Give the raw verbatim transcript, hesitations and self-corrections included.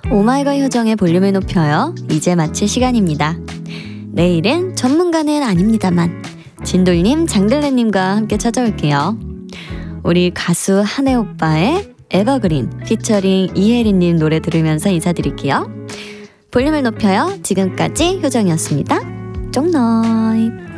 오마이걸 효정의 볼륨을 높여요. 이제 마칠 시간입니다. 내일은 전문가는 아닙니다만 진돌님, 장들레님과 함께 찾아올게요. 우리 가수 한혜 오빠의 에버그린 피처링 이혜린님 노래 들으면서 인사드릴게요. 볼륨을 높여요. 지금까지 효정이었습니다. 쫑너이.